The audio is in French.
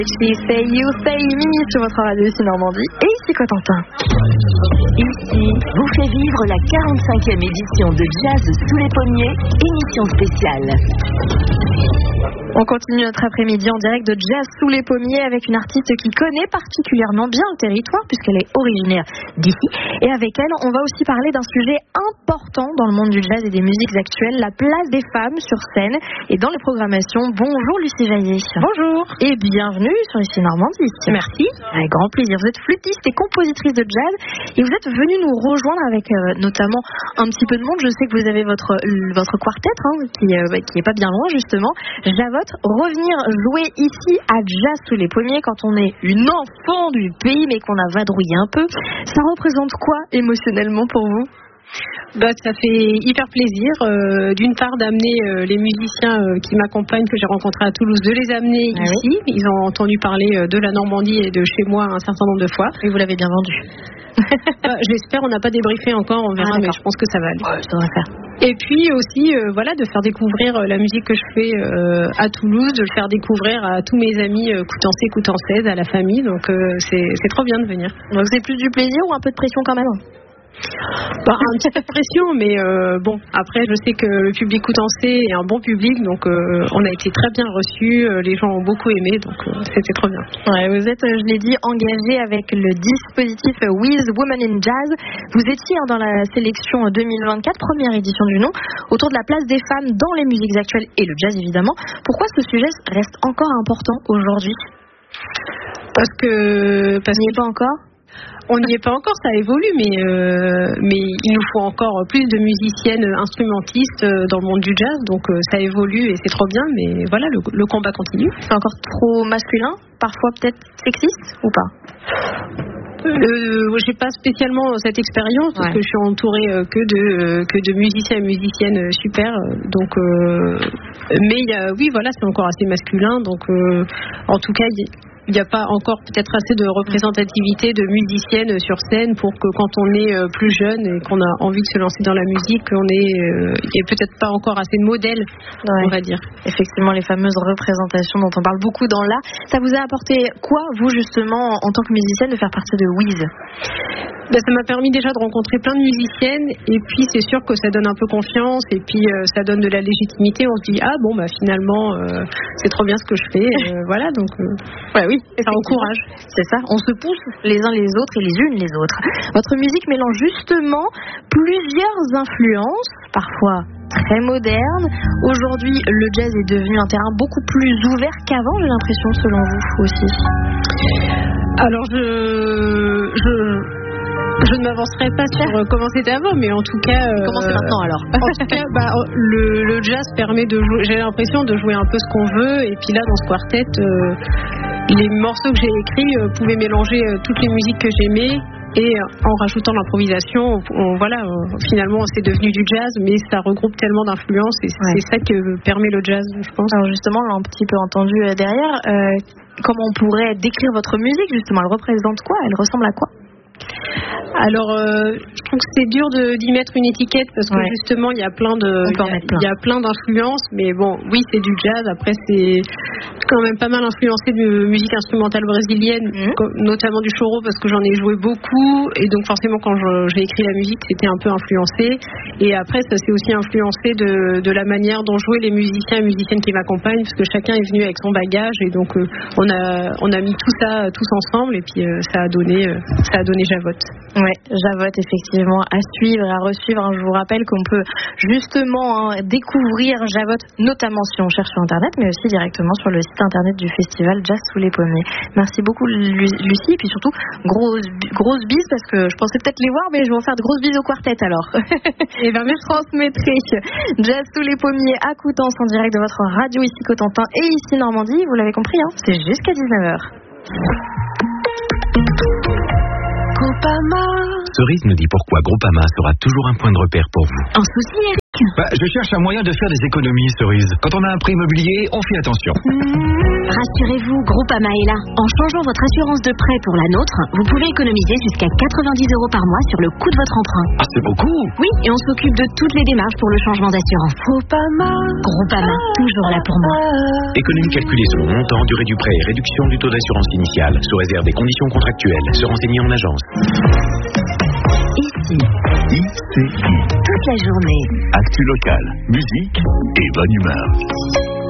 She Say You Say Me sur votre radio ici Normandie et ici Cotentin. Ici vous fait vivre la 45e édition de Jazz sous les pommiers, émission spéciale. On continue notre après-midi en direct de Jazz sous les pommiers avec une artiste qui connaît particulièrement bien le territoire puisqu'elle est originaire d'ici. Et avec elle, on va aussi parler d'un sujet important dans le monde du jazz et des musiques actuelles, la place des femmes sur scène et dans les programmations. Bonjour Lucie Jaillet. Bonjour. Et bienvenue sur ici Normandie. Merci. Avec grand plaisir. Vous êtes flûtiste et compositrice de jazz et vous êtes venue nous rejoindre avec notamment un petit peu de monde. Je sais que vous avez votre quartet qui est pas bien loin justement. Javotte, revenir jouer ici à Jazz sous les pommiers quand on est une enfant du pays mais qu'on a vadrouillé un peu, ça représente quoi émotionnellement pour vous ? Ça fait hyper plaisir d'une part d'amener les musiciens qui m'accompagnent, que j'ai rencontrés à Toulouse, de les amener ici. Ils ont entendu parler de la Normandie et de chez moi un certain nombre de fois. Et vous l'avez bien vendu. J'espère, on n'a pas débriefé encore, on verra, mais je pense que ça va aller. Ouais, ça devrait faire. Et puis aussi, de faire découvrir la musique que je fais à Toulouse, de le faire découvrir à tous mes amis coutançaises, à la famille. Donc c'est trop bien de venir. Donc c'est plus du plaisir ou un peu de pression quand même ? Un petit peu de pression, mais après je sais que le public coutançais est un bon public, donc on a été très bien reçus, les gens ont beaucoup aimé, donc c'était trop bien. Ouais, vous êtes, je l'ai dit, engagé avec le dispositif With Women in Jazz. Vous étiez dans la sélection 2024, première édition du nom, autour de la place des femmes dans les musiques actuelles et le jazz évidemment. Pourquoi ce sujet reste encore important aujourd'hui ? Parce qu'il n'y est pas encore ? On n'y est pas encore, ça évolue, mais il nous faut encore plus de musiciennes instrumentistes dans le monde du jazz, donc ça évolue et c'est trop bien, mais voilà, le combat continue. C'est encore trop masculin, parfois peut-être sexiste ou pas ? J'ai pas spécialement cette expérience parce que je suis entourée que de musiciens et musiciennes super, donc mais c'est encore assez masculin, donc en tout cas il n'y a pas encore peut-être assez de représentativité de musiciennes sur scène pour que quand on est plus jeune et qu'on a envie de se lancer dans la musique, il n'y ait peut-être pas encore assez de modèles, on va dire. Effectivement, les fameuses représentations dont on parle beaucoup dans l'art. Ça vous a apporté quoi, vous justement, en tant que musicienne, de faire partie de Wiz ? Ça m'a permis déjà de rencontrer plein de musiciennes et puis c'est sûr que ça donne un peu confiance et puis ça donne de la légitimité. On se dit finalement c'est trop bien ce que je fais, voilà, donc oui, ça encourage. C'est ça, on se pousse les uns les autres et les unes les autres. Votre musique mélange justement plusieurs influences, parfois très modernes. Aujourd'hui, le jazz est devenu un terrain beaucoup plus ouvert qu'avant, j'ai l'impression, selon vous aussi. Alors je ne m'avancerai pas sur comment c'était avant, mais en tout cas... Comment c'est maintenant alors ? En tout cas, le jazz permet de jouer, j'ai l'impression de jouer un peu ce qu'on veut, et puis là, dans ce quartet, les morceaux que j'ai écrits pouvaient mélanger toutes les musiques que j'aimais, et en rajoutant l'improvisation, finalement c'est devenu du jazz, mais ça regroupe tellement d'influences, et c'est ça que permet le jazz, je pense. Alors justement, on l'a un petit peu entendu derrière, comment on pourrait décrire votre musique, justement, elle représente quoi ? Elle ressemble à quoi ? Alors, je trouve que c'est dur d'y mettre une étiquette parce que justement il y a plein d'influences, mais bon, oui, c'est du jazz. Après, c'est quand même pas mal influencé de musique instrumentale brésilienne, notamment du choro parce que j'en ai joué beaucoup et donc forcément quand j'ai écrit la musique, c'était un peu influencé. Et après, ça s'est aussi influencé de la manière dont jouaient les musiciens et musiciennes qui m'accompagnent parce que chacun est venu avec son bagage et donc on a mis tout ça tous ensemble et puis ça a donné Javotte. Ouais, Javotte, effectivement, à suivre, à resuivre. Je vous rappelle qu'on peut justement découvrir Javotte, notamment si on cherche sur Internet, mais aussi directement sur le site Internet du festival Jazz sous les pommiers. Merci beaucoup Lucie, et puis surtout, grosse bise, parce que je pensais peut-être les voir, mais je vais en faire de grosses bises au quartet alors. Et bien, je transmettrai Jazz sous les pommiers à Coutances en direct de votre radio ici Cotentin et ici Normandie. Vous l'avez compris, c'est jusqu'à 19h. Groupama. Cerise nous dit pourquoi Groupama sera toujours un point de repère pour vous. En souci, Eric. Je cherche un moyen de faire des économies, Cerise. Quand on a un prêt immobilier, on fait attention. Rassurez-vous, Groupama est là. En changeant votre assurance de prêt pour la nôtre, vous pouvez économiser jusqu'à 90 € par mois sur le coût de votre emprunt. Ah, c'est beaucoup. Oui, et on s'occupe de toutes les démarches pour le changement d'assurance. Groupama, toujours là pour moi. Économie calculée selon montant, durée du prêt et réduction du taux d'assurance initiale, sous réserve des conditions contractuelles. Se renseigner en agence. Ici, ICI. toute la journée. Actu locale, musique et bonne humeur.